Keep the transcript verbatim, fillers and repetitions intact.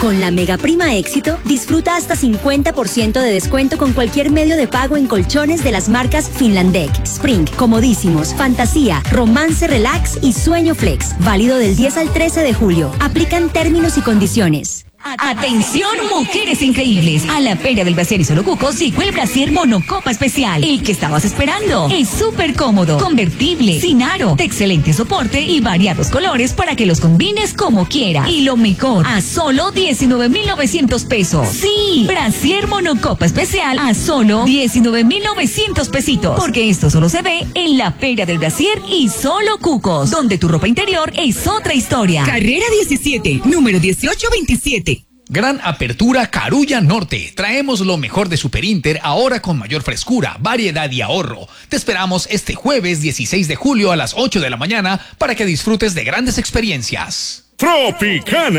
Con la Mega Prima Éxito, disfruta hasta cincuenta por ciento de descuento con cualquier medio de pago en colchones de las marcas Finlandec, Spring, Comodísimos, Fantasía, Romance Relax y Sueño Flex. Válido del diez al trece de julio. Aplican términos y condiciones. Atención, mujeres increíbles. A la Feria del Brasier y Solo Cucos llegó el brasier monocopa especial. El que estabas esperando. Es súper cómodo, convertible, sin aro, de excelente soporte y variados colores para que los combines como quieras. Y lo mejor, a solo diecinueve mil novecientos pesos. Sí, brasier monocopa especial a solo diecinueve mil novecientos pesitos. Porque esto solo se ve en la Feria del Brasier y Solo Cucos, donde tu ropa interior es otra historia. Carrera diecisiete, número dieciocho veintisiete. Gran apertura Carulla Norte. Traemos lo mejor de Super Inter ahora con mayor frescura, variedad y ahorro. Te esperamos este jueves dieciséis de julio a las ocho de la mañana para que disfrutes de grandes experiencias. Tropicana.